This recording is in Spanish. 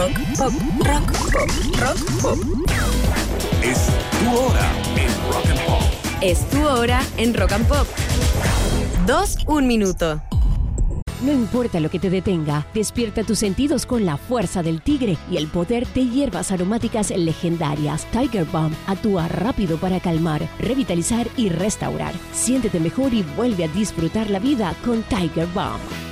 Rock pop, rock pop, rock pop. Es tu hora en Rock and Pop. Es tu hora en Rock and Pop. 2, 1 minuto. No importa lo que te detenga, despierta tus sentidos con la fuerza del tigre y el poder de hierbas aromáticas legendarias. Tiger Balm actúa rápido para calmar, revitalizar y restaurar. Siéntete mejor y vuelve a disfrutar la vida con Tiger Balm.